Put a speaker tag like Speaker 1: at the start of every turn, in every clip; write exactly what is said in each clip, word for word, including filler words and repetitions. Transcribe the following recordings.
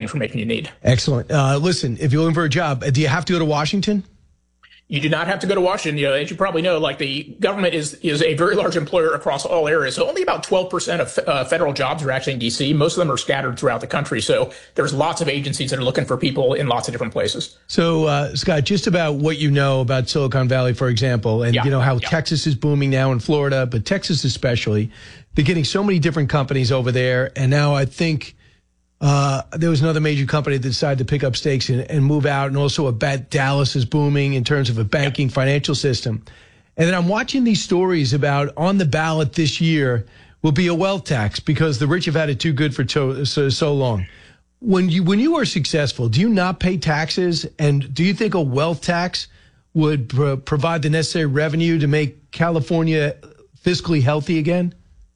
Speaker 1: information you need.
Speaker 2: Excellent. Uh, listen, if you're looking for a job, do you have to go to Washington?
Speaker 1: You do not have to go to Washington. You know, as you probably know, like the government is is a very large employer across all areas. So only about twelve percent of uh, federal jobs are actually in D C. Most of them are scattered throughout the country. So there's lots of agencies that are looking for people in lots of different places.
Speaker 2: So, uh, Scott, just about what you know about Silicon Valley, for example, and
Speaker 1: yeah.
Speaker 2: you know how
Speaker 1: yeah.
Speaker 2: Texas is booming now in Florida, but Texas especially. They're getting so many different companies over there. And now I think Uh, there was another major company that decided to pick up stakes and, and move out. And also a bet Dallas is booming in terms of a banking yep. financial system. And then I'm watching these stories about on the ballot this year will be a wealth tax because the rich have had it too good for to, so, so long. When you, when you are successful, do you not pay taxes? And do you think a wealth tax would pr- provide the necessary revenue to make California fiscally healthy again?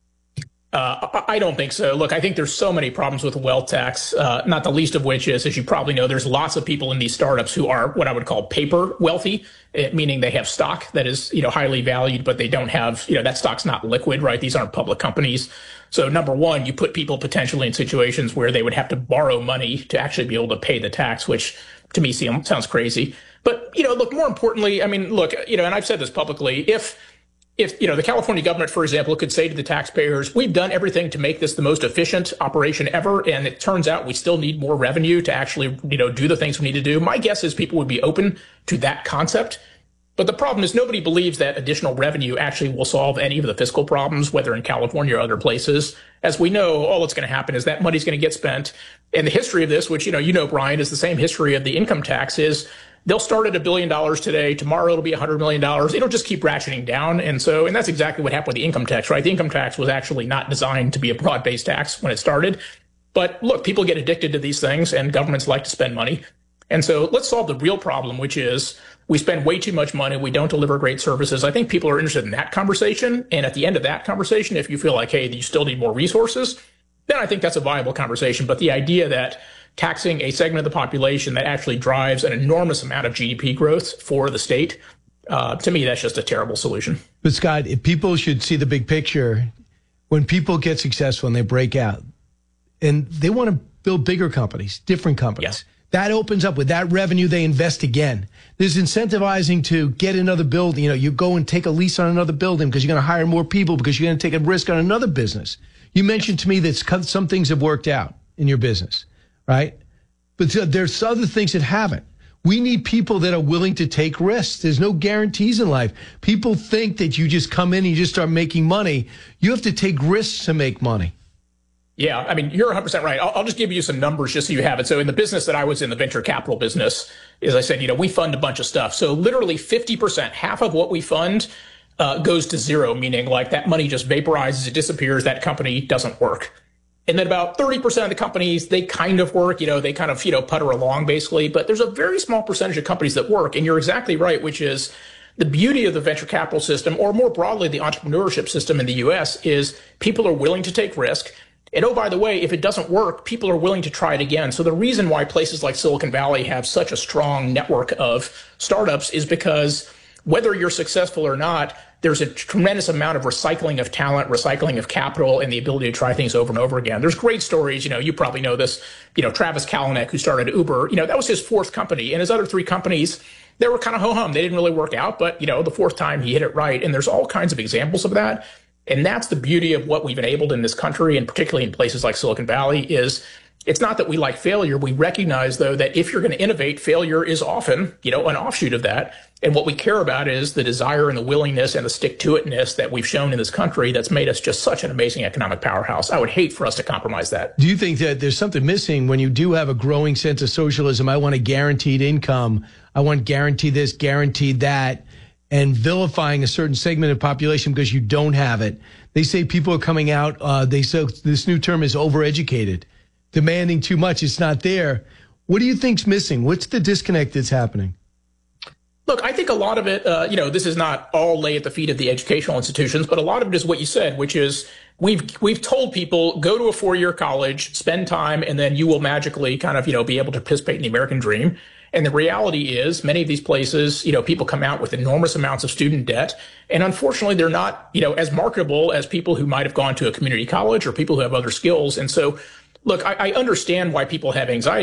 Speaker 1: Uh, I don't think so. Look, I think there's so many problems with the wealth tax, uh, not the least of which is, as you probably know, there's lots of people in these startups who are what I would call paper wealthy, meaning they have stock that is, you know, highly valued, but they don't have, you know, that stock's not liquid, right? These aren't public companies. So number one, you put people potentially in situations where they would have to borrow money to actually be able to pay the tax, which to me sounds crazy. But, you know, look, more importantly, I mean, look, you know, and I've said this publicly, if If, you know, the California government, for example, could say to the taxpayers, we've done everything to make this the most efficient operation ever, and it turns out we still need more revenue to actually, you know, do the things we need to do. My guess is people would be open to that concept. But the problem is nobody believes that additional revenue actually will solve any of the fiscal problems, whether in California or other places. As we know, all that's going to happen is that money's going to get spent. And the history of this, which, you know, you know, Brian, is the same history of the income tax is they'll start at a billion dollars today. Tomorrow it'll be a hundred million dollars. It'll just keep ratcheting down. And so, and that's exactly what happened with the income tax, right? The income tax was actually not designed to be a broad-based tax when it started. But look, people get addicted to these things and governments like to spend money. And so let's solve the real problem, which is we spend way too much money. We don't deliver great services. I think people are interested in that conversation. And at the end of that conversation, if you feel like, hey, you still need more resources, then I think that's a viable conversation. But the idea that taxing a segment of the population that actually drives an enormous amount of G D P growth for the state, uh, to me, that's just a terrible solution.
Speaker 2: But Scott, if people should see the big picture, when people get successful and they break out and they want to build bigger companies, different companies, yeah. that opens up with that revenue, they invest again. There's incentivizing to get another building. You know, you go and take a lease on another building because you're going to hire more people because you're going to take a risk on another business. You mentioned to me that some things have worked out in your business. Right? But there's other things that haven't. We need people that are willing to take risks. There's no guarantees in life. People think that you just come in and you just start making money. You have to take risks to make money.
Speaker 1: Yeah, I mean, you're one hundred percent right. I'll, I'll just give you some numbers just so you have it. So in the business that I was in, the venture capital business, as I said, you know, we fund a bunch of stuff. So literally fifty percent, half of what we fund uh, goes to zero, meaning like that money just vaporizes, it disappears, that company doesn't work. And then about thirty percent of the companies, they kind of work, you know, they kind of, you know, putter along basically. But there's a very small percentage of companies that work. And you're exactly right, which is the beauty of the venture capital system, or more broadly, the entrepreneurship system in the U S, is people are willing to take risk. And oh, by the way, if it doesn't work, people are willing to try it again. So the reason why places like Silicon Valley have such a strong network of startups is because whether you're successful or not, there's a tremendous amount of recycling of talent, recycling of capital, and the ability to try things over and over again. There's great stories. You know, you probably know this. You know, Travis Kalanick, who started Uber, you know, that was his fourth company. And his other three companies, they were kind of ho-hum. They didn't really work out. But, you know, the fourth time he hit it right. And there's all kinds of examples of that. And that's the beauty of what we've enabled in this country, and particularly in places like Silicon Valley, is it's not that we like failure. We recognize, though, that if you're going to innovate, failure is often, you know, an offshoot of that. And what we care about is the desire and the willingness and the stick-to-itness that we've shown in this country that's made us just such an amazing economic powerhouse. I would hate for us to compromise that.
Speaker 2: Do you think that there's something missing when you do have a growing sense of socialism? I want a guaranteed income. I want guaranteed this, guaranteed that, and vilifying a certain segment of the population because you don't have it. They say people are coming out. Uh, they say this new term is overeducated. Demanding too much, it's not there. What do you think's missing? What's the disconnect that's happening?
Speaker 1: Look, I think a lot of it, uh, you know, this is not all lay at the feet of the educational institutions, but a lot of it is what you said, which is we've we've told people go to a four-year college, spend time, and then you will magically kind of, you know, be able to participate in the American dream. And the reality is many of these places, you know, people come out with enormous amounts of student debt. And unfortunately, they're not, you know, as marketable as people who might have gone to a community college or people who have other skills. And so, look, I, I understand why people have anxiety.